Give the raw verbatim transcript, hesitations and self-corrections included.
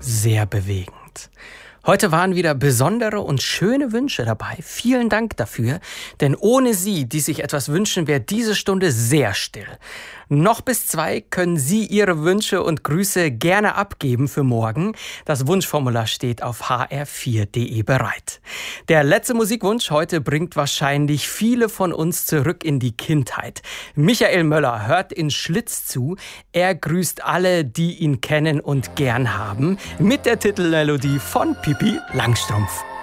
sehr bewegend. Heute waren wieder besondere und schöne Wünsche dabei. Vielen Dank dafür, denn ohne Sie, die sich etwas wünschen, wäre diese Stunde sehr still. Noch bis zwei können Sie Ihre Wünsche und Grüße gerne abgeben für morgen. Das Wunschformular steht auf h r vier punkt d e bereit. Der letzte Musikwunsch heute bringt wahrscheinlich viele von uns zurück in die Kindheit. Michael Möller hört in Schlitz zu. Er grüßt alle, die ihn kennen und gern haben, mit der Titelmelodie von Pippi Langstrumpf.